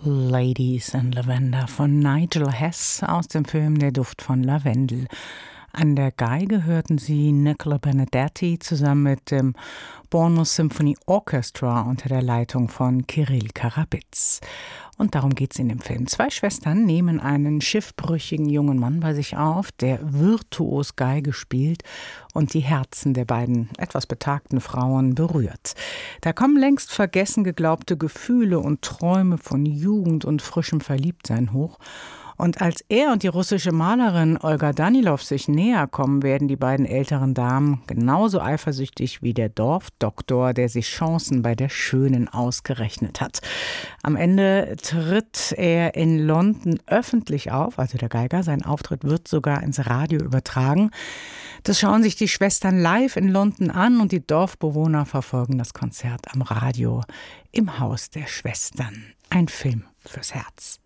Ladies in Lavender von Nigel Hess aus dem Film Der Duft von Lavendel. An der Geige hörten Sie Nicola Benedetti zusammen mit dem Bournemouth Symphony Orchestra unter der Leitung von Kirill Karabitz. Und darum geht's in dem Film. Zwei Schwestern nehmen einen schiffbrüchigen jungen Mann bei sich auf, der virtuos Geige spielt und die Herzen der beiden etwas betagten Frauen berührt. Da kommen längst vergessen geglaubte Gefühle und Träume von Jugend und frischem Verliebtsein hoch. Und als er und die russische Malerin Olga Danilov sich näher kommen, werden die beiden älteren Damen genauso eifersüchtig wie der Dorfdoktor, der sich Chancen bei der Schönen ausgerechnet hat. Am Ende tritt er in London öffentlich auf, also der Geiger. Sein Auftritt wird sogar ins Radio übertragen. Das schauen sich die Schwestern live in London an und die Dorfbewohner verfolgen das Konzert am Radio im Haus der Schwestern. Ein Film fürs Herz.